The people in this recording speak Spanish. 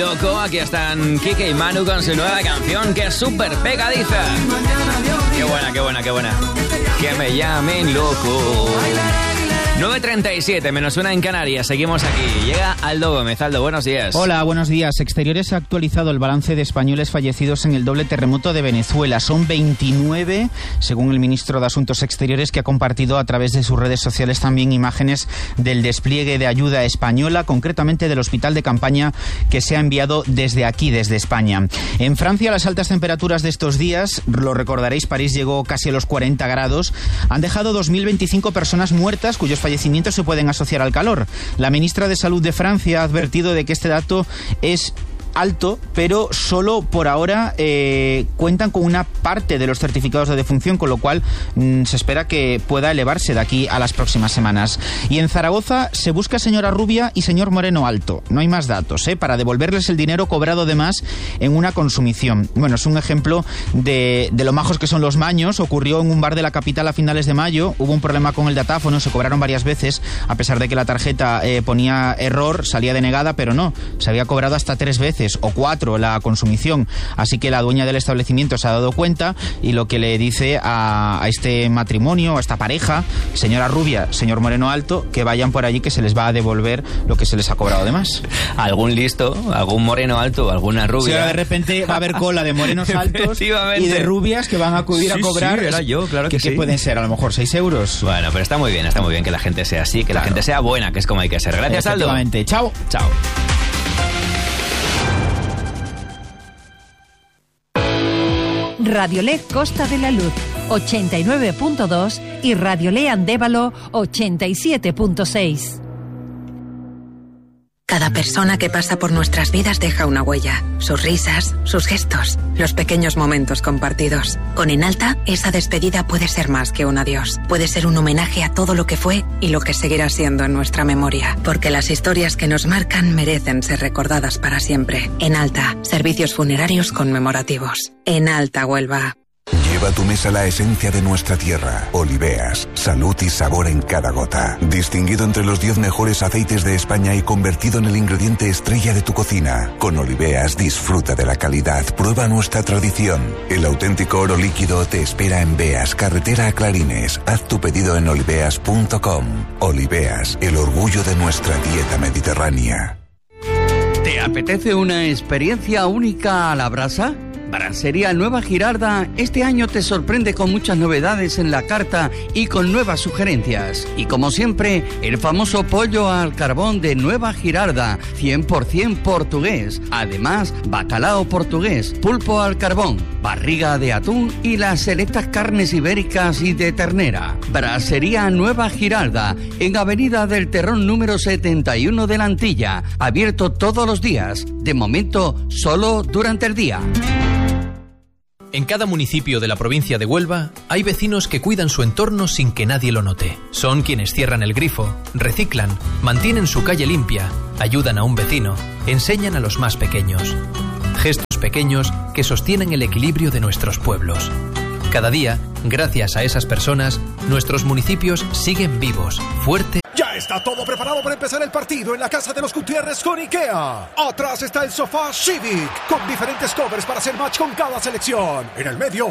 Loco, aquí están Kike y Manu con su nueva canción que es súper pegadiza. Qué buena, qué buena, qué buena. Que me llamen loco. 9:37, menos una en Canarias. Seguimos aquí. Llega Aldo Gómez. Aldo, buenos días. Hola, buenos días. Exteriores ha actualizado el balance de españoles fallecidos en el doble terremoto de Venezuela. Son 29, según el ministro de Asuntos Exteriores, que ha compartido a través de sus redes sociales también imágenes del despliegue de ayuda española, concretamente del hospital de campaña que se ha enviado desde aquí, desde España. En Francia, las altas temperaturas de estos días, lo recordaréis, París llegó casi a los 40 grados, han dejado 2.025 personas muertas, cuyos fallecimientos se pueden asociar al calor. La ministra de Salud de Francia ha advertido de que este dato es alto, pero solo por ahora cuentan con una parte de los certificados de defunción, con lo cual se espera que pueda elevarse de aquí a las próximas semanas. Y en Zaragoza se busca señora Rubia y señor Moreno Alto. No hay más datos, para devolverles el dinero cobrado de más en una consumición. Bueno, es un ejemplo de lo majos que son los maños. Ocurrió en un bar de la capital a finales de mayo. Hubo un problema con el datáfono, se cobraron varias veces, a pesar de que la tarjeta ponía error, salía denegada, pero no, se había cobrado hasta 3 veces o 4 la consumición. Así que la dueña del establecimiento se ha dado cuenta y lo que le dice a este matrimonio, a esta pareja, señora Rubia, señor Moreno Alto, que vayan por allí, que se les va a devolver lo que se les ha cobrado de más. Algún listo, algún moreno alto, alguna rubia. Sí, de repente va a haber cola de morenos altos y de rubias que van a acudir a cobrar. Sí, era yo, claro que sí. ¿Qué pueden ser? A lo mejor 6 euros. Bueno, pero está muy bien que la gente sea así, que la gente sea buena, que es como hay que ser. Gracias, Aldo. Chao. Chao. Radiolé Costa de la Luz 89.2 y Radiolé Andévalo 87.6. Cada persona que pasa por nuestras vidas deja una huella. Sus risas, sus gestos, los pequeños momentos compartidos. Con Enalta, esa despedida puede ser más que un adiós. Puede ser un homenaje a todo lo que fue y lo que seguirá siendo en nuestra memoria. Porque las historias que nos marcan merecen ser recordadas para siempre. Enalta, servicios funerarios conmemorativos. Enalta Huelva. Lleva a tu mesa la esencia de nuestra tierra. Oliveas, salud y sabor en cada gota. Distinguido entre los 10 mejores aceites de España y convertido en el ingrediente estrella de tu cocina. Con Oliveas disfruta de la calidad, prueba nuestra tradición. El auténtico oro líquido te espera en Beas, carretera a Clarines. Haz tu pedido en oliveas.com. Oliveas, el orgullo de nuestra dieta mediterránea. ¿Te apetece una experiencia única a la brasa? Brassería Nueva Girarda este año te sorprende con muchas novedades en la carta y con nuevas sugerencias. Y como siempre, el famoso pollo al carbón de Nueva Girarda, 100% portugués. Además, bacalao portugués, pulpo al carbón, barriga de atún y las selectas carnes ibéricas y de ternera. Brassería Nueva Girarda, en Avenida del Terrón número 71 de la Antilla. Abierto todos los días. De momento, solo durante el día. En cada municipio de la provincia de Huelva hay vecinos que cuidan su entorno sin que nadie lo note. Son quienes cierran el grifo, reciclan, mantienen su calle limpia, ayudan a un vecino, enseñan a los más pequeños. Gestos pequeños que sostienen el equilibrio de nuestros pueblos. Cada día, gracias a esas personas, nuestros municipios siguen vivos, fuertes. Ya está todo preparado para empezar el partido en la casa de los Gutiérrez con IKEA. Atrás está el sofá Civic, con diferentes covers para hacer match con cada selección. En el medio,